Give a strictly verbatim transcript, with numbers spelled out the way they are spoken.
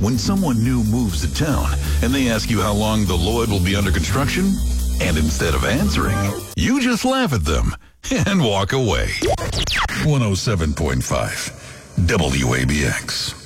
when someone new moves to town and they ask you how long the Lloyd will be under construction, and instead of answering, you just laugh at them and walk away. one oh seven point five W A B X.